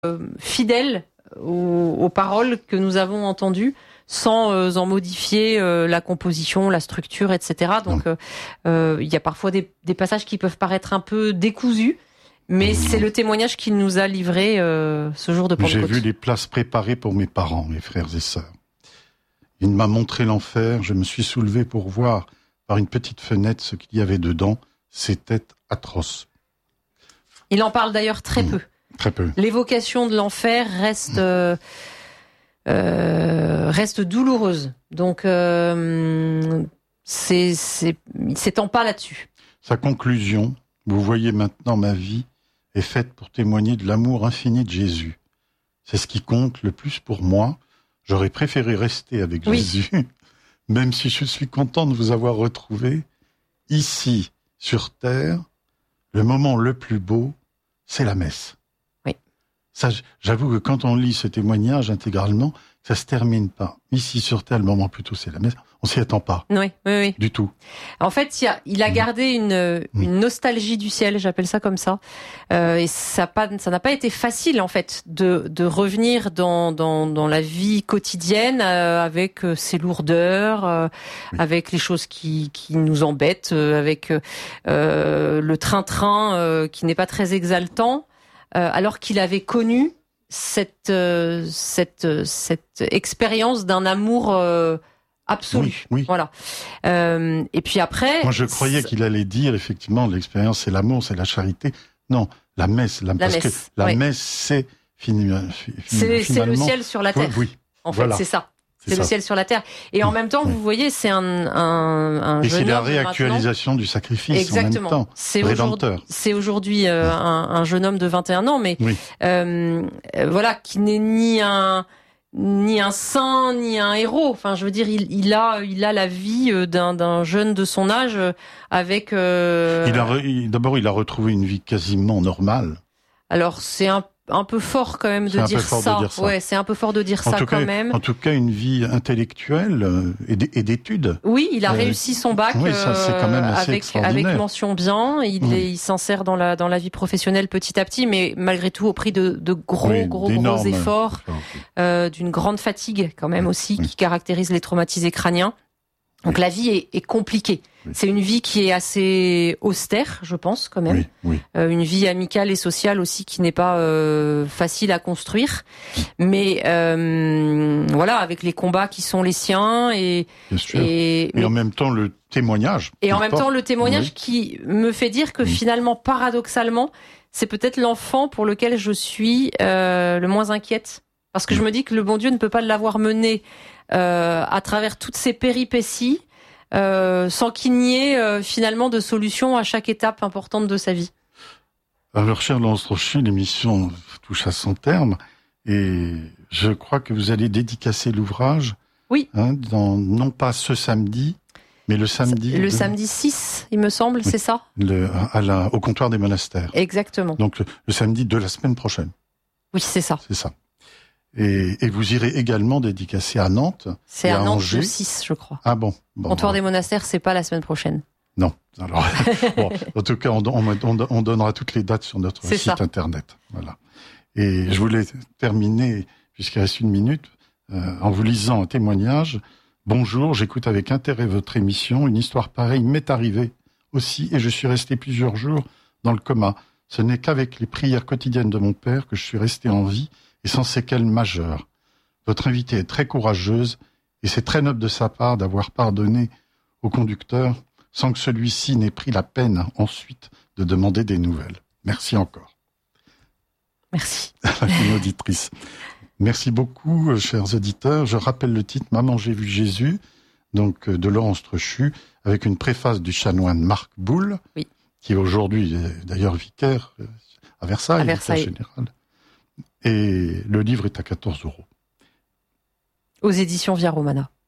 fidèles aux paroles que nous avons entendues, sans en modifier la composition, la structure, etc. Donc il y a parfois des passages qui peuvent paraître un peu décousus, mais c'est le témoignage qu'il nous a livré ce jour de Pentecôte. J'ai vu les places préparées pour mes parents, mes frères et sœurs. Il m'a montré l'enfer, je me suis soulevé pour voir par une petite fenêtre ce qu'il y avait dedans. C'était atroce. Il en parle d'ailleurs très peu. Très peu. L'évocation de l'enfer reste douloureuse. Donc, il s'étend pas là-dessus. Sa conclusion, vous voyez maintenant ma vie, est faite pour témoigner de l'amour infini de Jésus. C'est ce qui compte le plus pour moi. J'aurais préféré rester avec Jésus, même si je suis content de vous avoir retrouvé. Ici, sur terre, le moment le plus beau, c'est la messe. Oui. Ça, j'avoue que quand on lit ce témoignage intégralement, ça se termine pas. Ici, sur terre, le moment plutôt, c'est la messe. On s'y attend pas. Oui. Du tout. En fait, il a gardé une nostalgie du ciel, j'appelle ça comme ça. Et ça n'a pas été facile, en fait, de revenir dans la vie quotidienne avec ses lourdeurs, avec les choses qui nous embêtent, avec le train-train qui n'est pas très exaltant, alors qu'il avait connu cette expérience d'un amour absolu. Oui. Voilà. Et puis après... Moi, je croyais qu'il allait dire, effectivement, l'expérience, c'est l'amour, c'est la charité. Non, la messe. Parce que la messe, c'est finalement... C'est le ciel sur la terre. Oui. En fait, c'est ça. C'est le ciel sur la terre. Et en même temps, vous voyez, c'est un jeune homme. Et c'est la réactualisation du sacrifice. Exactement. En même temps. C'est aujourd'hui un jeune homme de 21 ans, mais voilà, qui n'est ni un saint, ni un héros. Enfin, je veux dire, il a la vie d'un jeune de son âge avec... D'abord, il a retrouvé une vie quasiment normale. Alors, c'est un peu fort quand même de dire ça. Ouais, c'est un peu fort de dire ça quand même. En tout cas, une vie intellectuelle et d'études. Oui, il a réussi son bac ça, c'est quand même assez avec mention bien. Il s'insère dans la vie professionnelle petit à petit, mais malgré tout au prix de gros efforts, d'une grande fatigue quand même aussi qui caractérise les traumatisés crâniens. Donc la vie est compliquée. C'est une vie qui est assez austère, je pense, quand même. Une vie amicale et sociale aussi qui n'est pas facile à construire. Mais voilà, avec les combats qui sont les siens et en même temps le témoignage. Et en même temps le témoignage qui me fait dire que finalement, paradoxalement, c'est peut-être l'enfant pour lequel je suis le moins inquiète. Parce que je me dis que le bon Dieu ne peut pas l'avoir mené à travers toutes ces péripéties sans qu'il n'y ait finalement de solution à chaque étape importante de sa vie. Alors, cher Laurence Trochet, l'émission touche à son terme et je crois que vous allez dédicacer l'ouvrage. Oui. Non pas ce samedi, mais le samedi... Le samedi 6, il me semble, c'est ça au comptoir des monastères. Exactement. Donc le samedi de la semaine prochaine. Oui, c'est ça. C'est ça. Et vous irez également dédicacer à Nantes. C'est à Nantes le 6, je crois. Ah bon. Comptoir des monastères, c'est pas la semaine prochaine. Non. Alors, en tout cas, on donnera toutes les dates sur notre site internet. Voilà. Et je voulais terminer, puisqu'il reste 1 minute, en vous lisant un témoignage. Bonjour, j'écoute avec intérêt votre émission. Une histoire pareille m'est arrivée aussi, et je suis resté plusieurs jours dans le coma. Ce n'est qu'avec les prières quotidiennes de mon père que je suis resté en vie et sans séquelles majeures. Votre invitée est très courageuse et c'est très noble de sa part d'avoir pardonné au conducteur sans que celui-ci n'ait pris la peine ensuite de demander des nouvelles. Merci encore. Merci. Une auditrice. Merci beaucoup, chers auditeurs. Je rappelle le titre « Maman, j'ai vu Jésus », donc de Laurence Trochu, avec une préface du chanoine Marc Boulle, qui est aujourd'hui d'ailleurs vicaire à Versailles, vicaire général. Et le livre est à 14 €. Aux éditions Via Romana.